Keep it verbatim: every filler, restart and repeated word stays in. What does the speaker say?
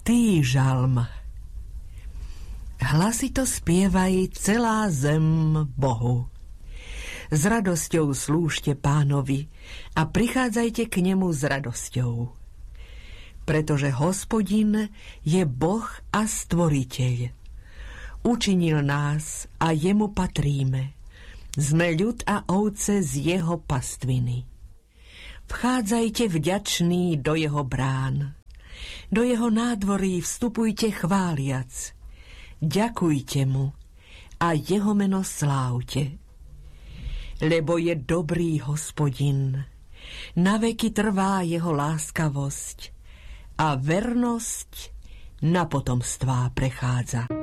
Svätý žalm. Hlasito spievaj celá zem Bohu. S radosťou slúžte Pánovi a prichádzajte k nemu s radosťou. Pretože Hospodin je Boh a Stvoriteľ. Učinil nás a jemu patríme. Sme ľud a ovce z jeho pastviny. Vchádzajte vďační do jeho brán. Do jeho nádvorí vstupujte chváliac. Ďakujte mu a jeho meno slávte. Lebo je dobrý Hospodin, naveky trvá jeho láskavosť a vernosť na potomstvá prechádza.